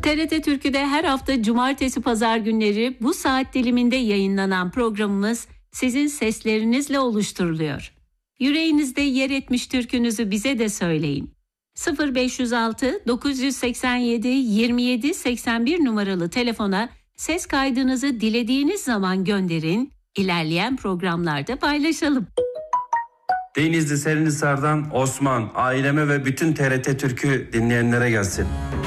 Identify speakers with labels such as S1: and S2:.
S1: TRT Türkü'de her hafta cumartesi pazar günleri bu saat diliminde yayınlanan programımız sizin seslerinizle oluşturuluyor. Yüreğinizde yer etmiş türkünüzü bize de söyleyin. 0506 987 27 81 numaralı telefona ses kaydınızı dilediğiniz zaman gönderin, ilerleyen programlarda paylaşalım.
S2: Denizli Serinhisar'dan Osman, aileme ve bütün TRT Türkü dinleyenlere gelsin.